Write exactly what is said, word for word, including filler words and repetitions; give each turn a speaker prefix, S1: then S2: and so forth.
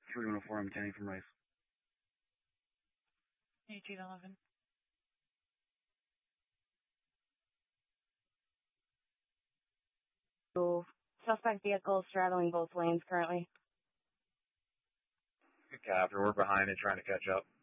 S1: three one four, I'm attending from Rice.
S2: eighteen eleven.
S3: So, suspect vehicle straddling both lanes currently.
S1: Good captain, we're behind it trying to catch up.